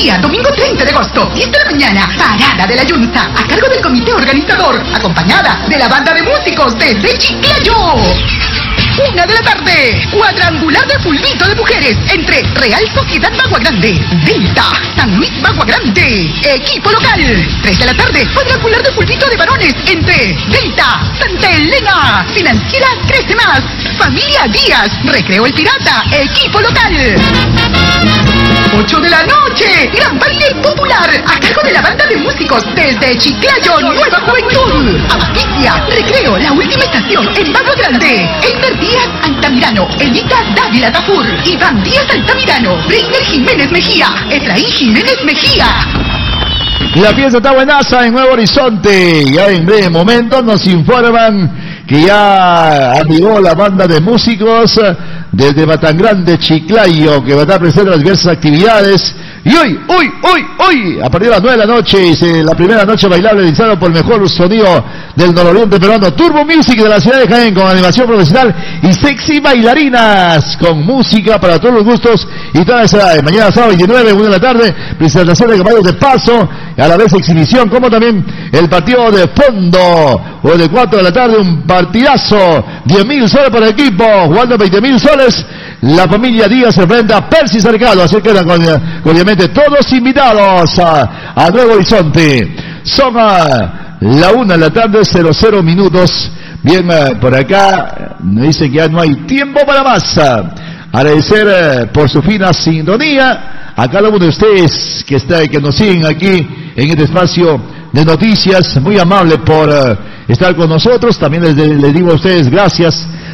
día, domingo 30 de agosto, 10 de la mañana, Parada de la Yunza, a cargo del comité organizador, acompañada de la banda de músicos desde Chiclayo. 1 de la tarde, cuadrangular de fulbito de mujeres entre Real Sociedad Bagua Grande, Delta, San Luis Bagua Grande, equipo local. 3 de la tarde, cuadrangular de fulbito de varones entre Delta, Santa Elena, Financiera Crece Más, Familia Díaz, Recreo El Pirata, equipo local. 8 de la noche, gran baile popular a cargo de la banda de músicos desde Chiclayo, Nueva Juventud. Abasticia, Recreo, La Última Estación en Bagua Grande. Eider Díaz Altamirano, Elita Dávila Tafur, Iván Díaz Altamirano, Breiner Jiménez Mejía, Efraín Jiménez Mejía. La fiesta está buenaza en Nuevo Horizonte. Ya en breve momento nos informan que ya arribó la banda de músicos desde Batangrande, Chiclayo, que va a estar presente en las diversas actividades. Y hoy, a partir de las 9 de la noche, la primera noche bailable realizada por el mejor sonido del nororiente peruano, Turbo Music de la ciudad de Jaén, con animación profesional y sexy bailarinas, con música para todos los gustos y todas las edades. Mañana sábado 29, 1 de la tarde, presentación de caballos de paso, a la vez exhibición, como también el partido de fondo, o de 4 de la tarde, un partidazo, 10.000 soles para el equipo, jugando 20.000 soles, la familia Díaz se enfrenta a Percy Cercado, así que obviamente todos invitados a Nuevo Horizonte. Son la 1 de la tarde, 00 minutos. Bien, por acá me dicen que ya no hay tiempo para más. Agradecer por su fina sintonía a cada uno de ustedes que nos siguen aquí en este espacio de noticias. Muy amable por estar con nosotros. También les digo a ustedes gracias